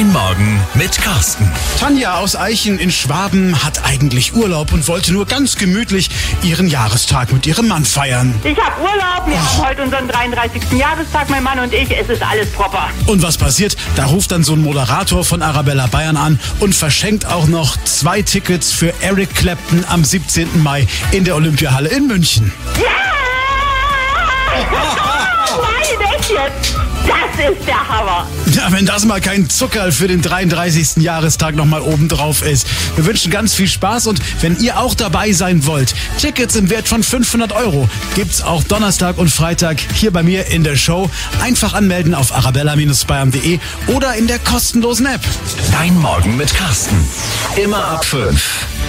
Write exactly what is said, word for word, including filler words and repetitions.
Dein Morgen mit Carsten. Tanja aus Eichen in Schwaben hat eigentlich Urlaub und wollte nur ganz gemütlich ihren Jahrestag mit ihrem Mann feiern. Ich habe Urlaub, wir haben heute unseren dreiunddreißigsten Jahrestag, mein Mann und ich. Es ist alles proper. Und was passiert? Da ruft dann so ein Moderator von Arabella Bayern an und verschenkt auch noch zwei Tickets für Eric Clapton am siebzehnten Mai in der Olympiahalle in München. Ja! Nein, echt jetzt? Das ist der Hammer. Ja, wenn das mal kein Zuckerl für den dreiunddreißigsten Jahrestag nochmal obendrauf ist. Wir wünschen ganz viel Spaß und wenn ihr auch dabei sein wollt, Tickets im Wert von fünfhundert Euro gibt's auch Donnerstag und Freitag hier bei mir in der Show. Einfach anmelden auf arabella Bayern punkt de oder in der kostenlosen App. Dein Morgen mit Carsten. Immer ab fünf.